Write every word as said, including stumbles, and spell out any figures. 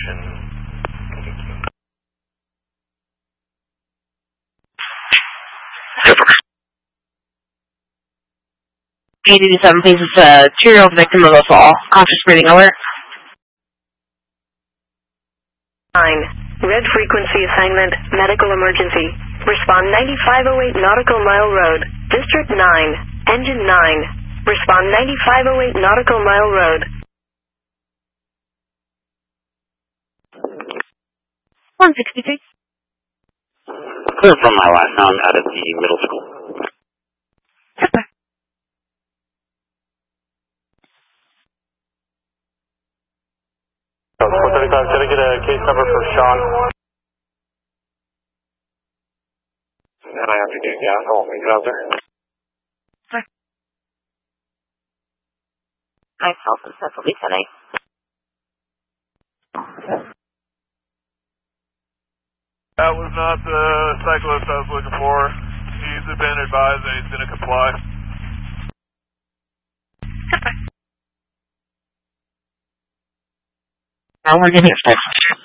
action. eight eighty-seven, please. It's a two-year-old victim of assault. Conscious breathing alert. nine. Red frequency assignment, medical emergency. Respond ninety-five oh eight Nautical Mile Road. District nine. Engine nine. Respond ninety-five oh eight Nautical Mile Road. one sixty-three. Clear from my last sound out of the middle school. Okay. four thirty-five, can I get a case number for Sean? And I have to do, yeah, I'll make it out there. Sorry. I felt some Central Beach tonight. That was not the cyclist I was looking for. He's been advised that he's going to comply. I want to hear stuff.